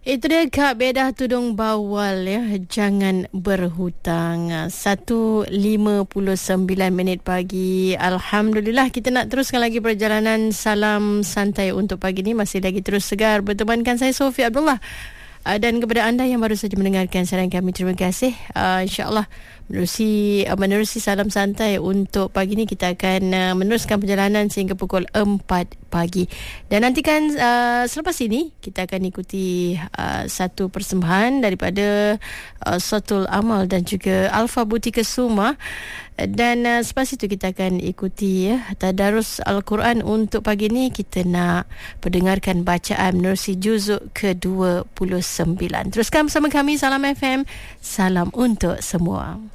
Itu dia Kak Bedah Tudung Bawal ya. Jangan berhutang. 1:59 pagi. Alhamdulillah, kita nak teruskan lagi perjalanan Salam Santai untuk pagi ni. Masih lagi terus segar bertemankan saya Sofia Abdullah. Dan kepada anda yang baru saja mendengarkan siaran kami, terima kasih. InsyaAllah menerusi Salam Santai untuk pagi ni, kita akan meneruskan perjalanan sehingga pukul 4 pagi. Dan nantikan selepas ini kita akan ikuti satu persembahan daripada Sotul Amal dan juga Alfa Butika Suma. Dan selepas itu kita akan ikuti Tadarus Al-Quran. Untuk pagi ni kita nak pendengarkan bacaan menerusi juzuk ke-29. Teruskan bersama kami Salam FM. Salam untuk semua.